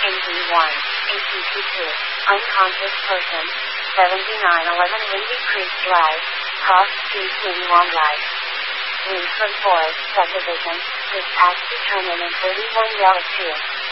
ND1, APT2, unconscious person, 7911 Windy Creek Drive, Cross Street, Winnie Life. Winsford Forest Subdivision, dispatch determinant 31 Yellow 2.